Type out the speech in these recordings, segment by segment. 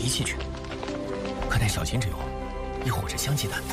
器去。快带小心着用，一会儿是香鸡蛋。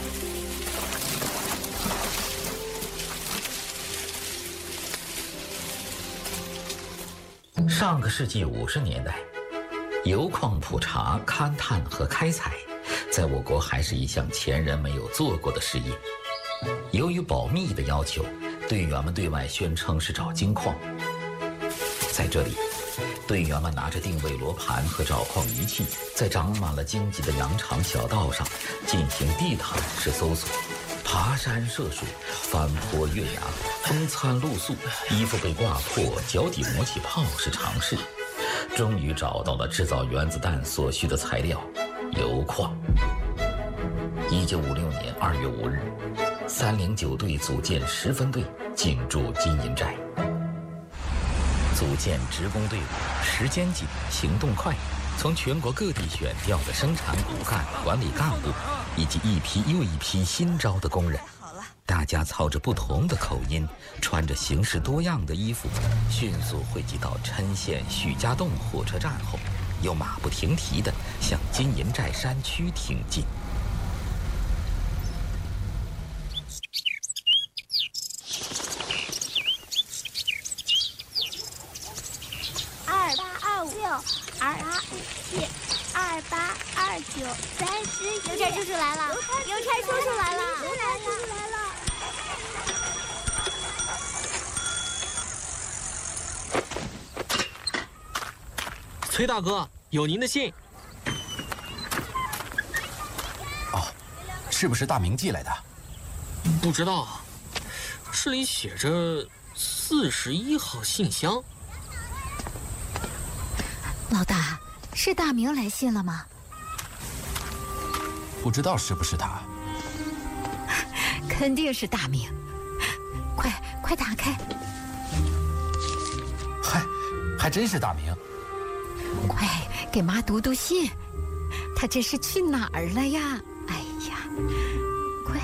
上个世纪50年代，油矿普查、勘探和开采，在我国还是一项前人没有做过的事业。由于保密的要求，队员们对外宣称是找金矿。在这里，队员们拿着定位罗盘和找矿仪器，在长满了荆棘的羊肠小道上进行地毯式搜索，爬山涉水，翻坡越崖，风餐露宿，衣服被挂破，脚底磨起泡是常事。终于找到了制造原子弹所需的材料——油矿。1956年2月5日，309队组建10分队进驻金银寨。组建职工队伍，时间紧，行动快，从全国各地选调的生产骨干、管理干部，以及一批又一批新招的工人，大家操着不同的口音，穿着形式多样的衣服，迅速汇集到郴县许家洞火车站后，又马不停蹄地向金银寨山区挺进。 邮差叔叔来了！邮差叔叔来了！ 崔大哥，有您的信。 哦，是不是大明寄来的？ 不知道，这里写着41号信箱。 老大，是大明来信了吗？ 不知道是不是他。 肯定是大明，快打开！ 嗨，还真是大明。 快给妈读读信，他这是去哪儿了呀？哎呀，快！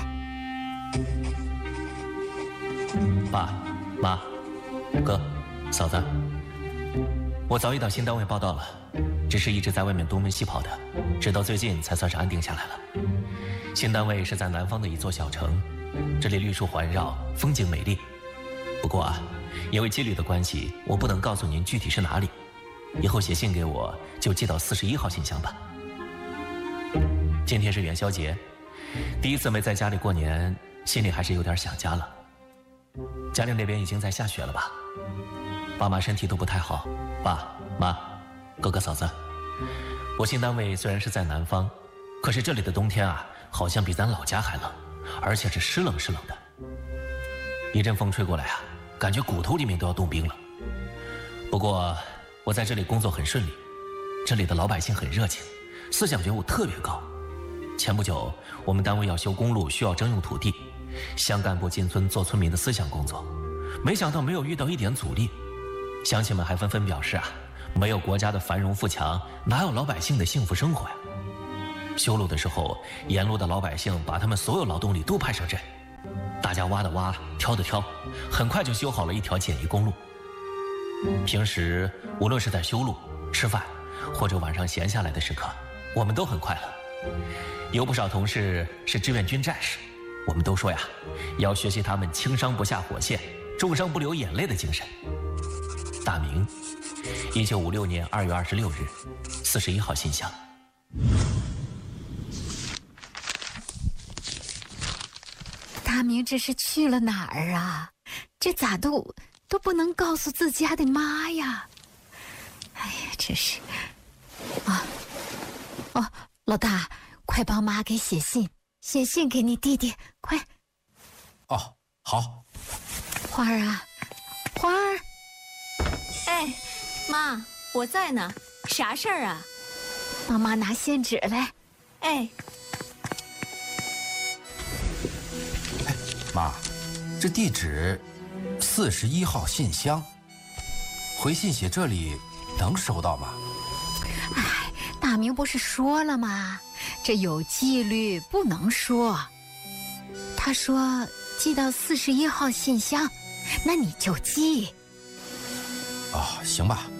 爸妈哥嫂子，我早已到新单位报到了，只是一直在外面东奔西跑的，直到最近才算是安定下来了。新单位是在南方的一座小城，这里绿树环绕，风景美丽。不过啊，因为纪律的关系，我不能告诉您具体是哪里。以后写信给我就寄到41号信箱吧。今天是元宵节，第一次没在家里过年，心里还是有点想家了。家里那边已经在下雪了吧？爸妈身体都不太好，爸妈哥哥嫂子，我新单位虽然是在南方，可是这里的冬天啊，好像比咱老家还冷，而且是湿冷湿冷的。一阵风吹过来啊，感觉骨头里面都要冻冰了。不过我在这里工作很顺利，这里的老百姓很热情，思想觉悟特别高。前不久我们单位要修公路，需要征用土地，乡干部进村做村民的思想工作，没想到没有遇到一点阻力。乡亲们还纷纷表示啊，没有国家的繁荣富强，哪有老百姓的幸福生活呀？修路的时候，沿路的老百姓把他们所有劳动力都派上阵，大家挖的挖，挑的挑，很快就修好了一条简易公路。平时无论是在修路、吃饭，或者晚上闲下来的时刻，我们都很快乐。有不少同事是志愿军战士，我们都说呀，要学习他们轻伤不下火线，重伤不流眼泪的精神。大明，1956年2月26日，41号信箱。 大明这是去了哪儿啊？这咋都不能告诉自家的妈呀！哎呀，这是……哦，老大，快帮妈给写信给你弟弟，快！ 哦，好。 花儿啊，花儿。 哎，妈，我在呢，啥事儿啊？ 帮妈拿信纸来。 哎， 妈，这地址41号信箱，回信写这里能收到吗？ 哎，大明不是说了吗？这有纪律，不能说。他说寄到41号信箱，那你就寄。 哦，行吧。